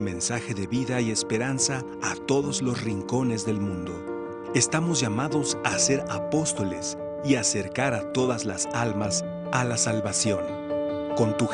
Mensaje de vida y esperanza a todos los rincones del mundo. Estamos llamados a ser apóstoles y acercar a todas las almas a la salvación. Con tu